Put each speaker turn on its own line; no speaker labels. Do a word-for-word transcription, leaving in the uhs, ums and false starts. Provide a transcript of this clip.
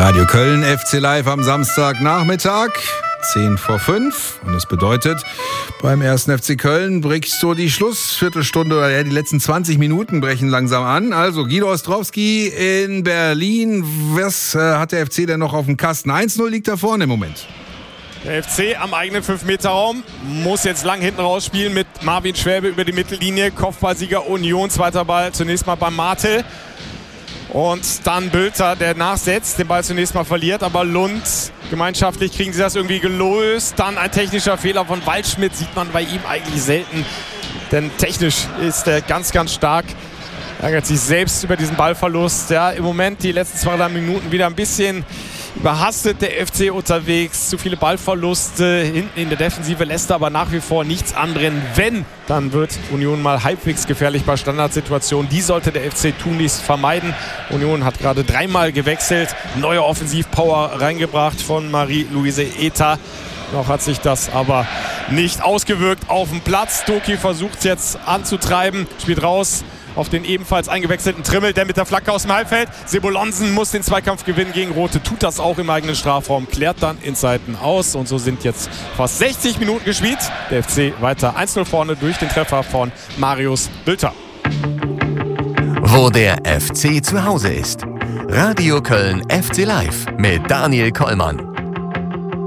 Radio Köln, F C Live am Samstagnachmittag, zehn vor fünf. Und das bedeutet, beim ersten F C Köln bricht so die Schlussviertelstunde, oder ja, die letzten zwanzig Minuten brechen langsam an. Also Guido Ostrowski in Berlin. Was äh, hat der F C denn noch auf dem Kasten? eins null liegt da vorne im Moment.
Der F C am eigenen fünf Meter Raum muss jetzt lang hinten rausspielen mit Marvin Schwäbe über die Mittellinie. Kopfballsieger Union, zweiter Ball zunächst mal beim Martel. Und dann Bülter, der nachsetzt, den Ball zunächst mal verliert. Aber Lund, gemeinschaftlich kriegen sie das irgendwie gelöst. Dann ein technischer Fehler von Waldschmidt, sieht man bei ihm eigentlich selten. Denn technisch ist er ganz, ganz stark. Ärgert sich selbst über diesen Ballverlust. Ja, im Moment die letzten zwei, drei Minuten wieder ein bisschen überhastet der F C unterwegs. Zu viele Ballverluste. Hinten in der Defensive lässt er aber nach wie vor nichts anbrennen. Wenn, dann wird Union mal halbwegs gefährlich bei Standardsituationen. Die sollte der F C tunlichst vermeiden. Union hat gerade dreimal gewechselt. Neue Offensivpower reingebracht von Marie-Louise Eta. Noch hat sich das aber nicht ausgewirkt auf dem Platz. Doki versucht es jetzt anzutreiben. Spielt raus auf den ebenfalls eingewechselten Trimmel, der mit der Flagge aus dem Halbfeld. Sebolonsen muss den Zweikampf gewinnen gegen Rote, tut das auch im eigenen Strafraum, klärt dann in Seiten aus. Und so sind jetzt fast sechzig Minuten gespielt. Der F C weiter eins null vorne durch den Treffer von Marius Bülter.
Wo der F C zu Hause ist. Radio Köln F C Live mit Daniel Kollmann.